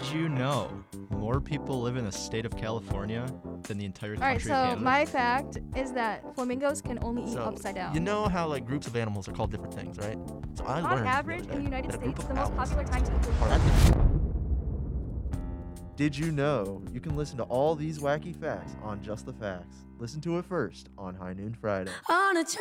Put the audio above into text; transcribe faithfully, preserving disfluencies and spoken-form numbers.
you know more people live in the state of California than the entire All right, country of so Canada? my fact is that flamingos can only eat So, upside down. You know how like groups of animals are called different things, right? So I On learned average, the in the other day United that a group States, of the most owls popular time to eat are is Did you know you can listen to all these wacky facts on Just the Facts? Listen to it first on High Noon Friday. On a train